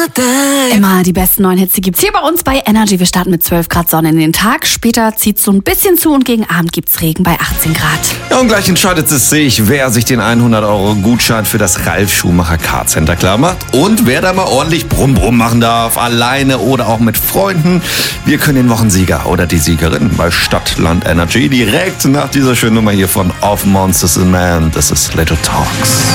Immer die besten neuen Hits, die gibt's hier bei uns bei Energy. Wir starten mit 12 Grad Sonne in den Tag. Später zieht's so ein bisschen zu und gegen Abend gibt's Regen bei 18 Grad. Ja, und gleich entscheidet es sich, wer sich den 100-Euro-Gutschein für das Ralf Schumacher Car Center klar macht und wer da mal ordentlich Brumm Brumm machen darf, alleine oder auch mit Freunden. Wir können den Wochensieger oder die Siegerin bei Stadtland Energy direkt nach dieser schönen Nummer hier von Of Monsters and Men. Das ist Little Talks.